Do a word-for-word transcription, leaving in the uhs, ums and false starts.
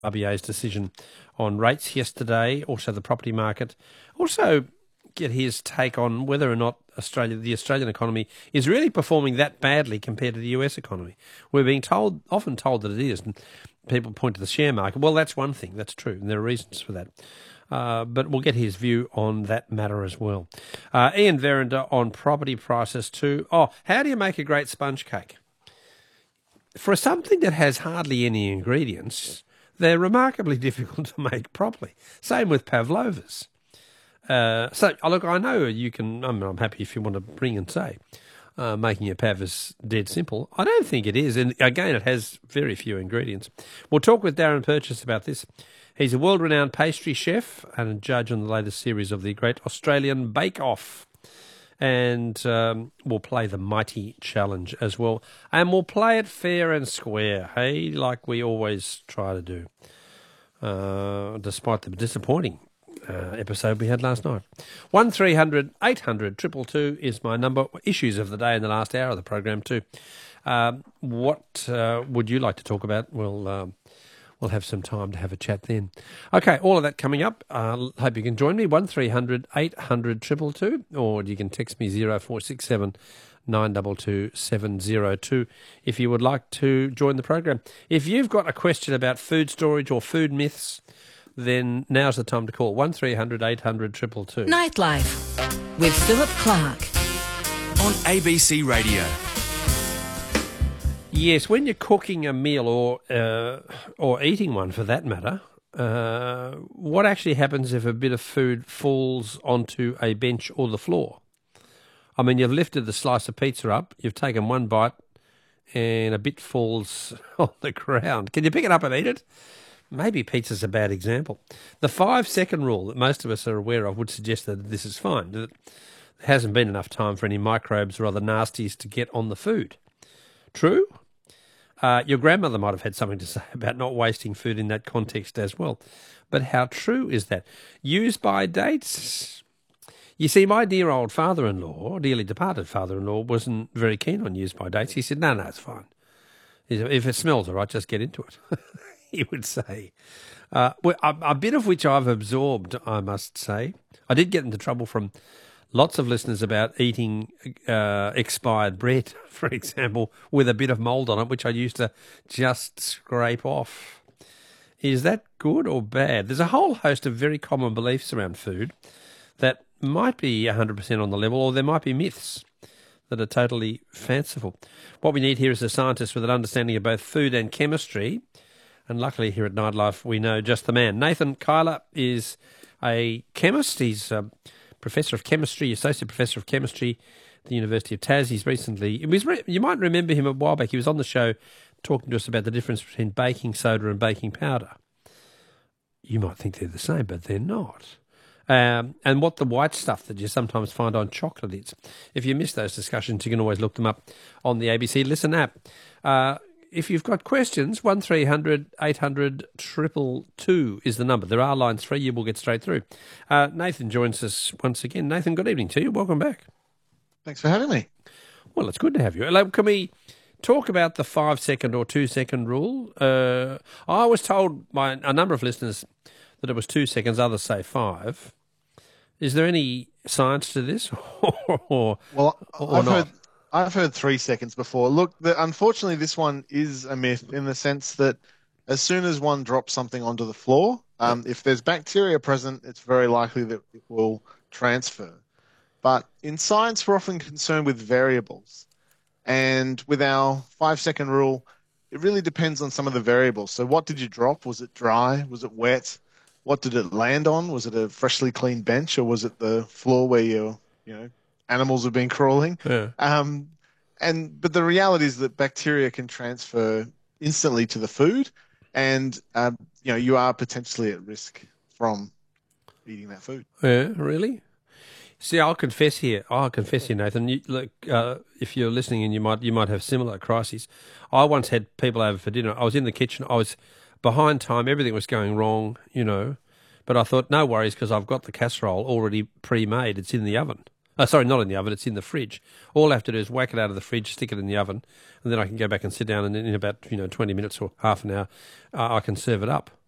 R B A's decision on rates yesterday, also the property market. Also get his take on whether or not Australia, the Australian economy is really performing that badly compared to the U S economy. We're being told, often told that it is, and people point to the share market. Well, that's one thing, that's true, and there are reasons for that. Uh, but we'll get his view on that matter as well. Uh, Ian Verinder on property prices too. Oh, how do you make a great sponge cake? For something that has hardly any ingredients, they're remarkably difficult to make properly. Same with pavlovas. Uh, so, oh, look, I know you can, I mean, I'm happy if you want to bring and say, uh, making a pav is dead simple. I don't think it is. And again, it has very few ingredients. We'll talk with Darren Purchase about this. He's a world-renowned pastry chef and a judge on the latest series of the Great Australian Bake Off. And um, we'll play the Mighty Challenge as well. And we'll play it fair and square, hey, like we always try to do, uh, despite the disappointing uh, episode we had last night. one three hundred eight hundred two two two is my number. Issues of the day in the last hour of the program too. Um, what uh, would you like to talk about? We'll... Um, We'll have some time to have a chat then. Okay, all of that coming up. I uh, hope you can join me, one three hundred eight hundred two two two, or you can text me zero four six seven nine two two seven zero two if you would like to join the program. If you've got a question about food storage or food myths, then now's the time to call, one three hundred eight hundred two two two. Nightlife with Philip Clark on A B C Radio. Yes, when you're cooking a meal or uh, or eating one for that matter, uh, what actually happens if a bit of food falls onto a bench or the floor? I mean, you've lifted the slice of pizza up, you've taken one bite, and a bit falls on the ground. Can you pick it up and eat it? Maybe pizza's a bad example. The five-second rule that most of us are aware of would suggest that this is fine, that there hasn't been enough time for any microbes or other nasties to get on the food. True? Uh, your grandmother might have had something to say about not wasting food in that context as well. But how true is that? Use by dates? You see, my dear old father-in-law, dearly departed father-in-law, wasn't very keen on use by dates. He said, no, no, it's fine. He said, if it smells all right, just get into it, he would say. Uh, well, a, a bit of which I've absorbed, I must say. I did get into trouble from lots of listeners about eating uh, expired bread, for example, with a bit of mould on it, which I used to just scrape off. Is that good or bad? There's a whole host of very common beliefs around food that might be one hundred percent on the level, or there might be myths that are totally fanciful. What we need here is a scientist with an understanding of both food and chemistry, and luckily here at Nightlife we know just the man. Nathan Kyler is a chemist. He's Uh, Professor of Chemistry, Associate Professor of Chemistry at the University of Tas. He's recently, it was re, you might remember him a while back. He was on the show talking to us about the difference between baking soda and baking powder. You might think they're the same, but they're not. Um, and what the white stuff that you sometimes find on chocolate is. If you miss those discussions, you can always look them up on the A B C Listen app. Uh, if you've got questions, one three hundred eight hundred two two two is the number. There are lines free. You will get straight through. Uh, Nathan joins us once again. Nathan, good evening to you. Welcome back. Thanks for having me. Well, it's good to have you. Can we talk about the five-second or two-second rule? Uh, I was told by a number of listeners that it was two seconds. Others say five. Is there any science to this, or, well, or I've not? Heard, I've heard three seconds before. Look, the, unfortunately, this one is a myth in the sense that as soon as one drops something onto the floor, um, if there's bacteria present, it's very likely that it will transfer. But in science, we're often concerned with variables. And with our five-second rule, it really depends on some of the variables. So what did you drop? Was it dry? Was it wet? What did it land on? Was it a freshly cleaned bench, or was it the floor where your, you know, animals have been crawling? Yeah. Um, and but the reality is that bacteria can transfer instantly to the food, and um, you know, you are potentially at risk from eating that food. Yeah, really? See, I'll confess here. I'll confess here, Nathan. You, look, uh, if you're listening, and you might you might have similar crises. I once had people over for dinner. I was in the kitchen. I was behind time. Everything was going wrong, you know. But I thought, no worries, because I've got the casserole already pre-made. It's in the oven. Oh, sorry, not in the oven. It's in the fridge. All I have to do is whack it out of the fridge, stick it in the oven, and then I can go back and sit down, and in about you know twenty minutes or half an hour, uh, I can serve it up.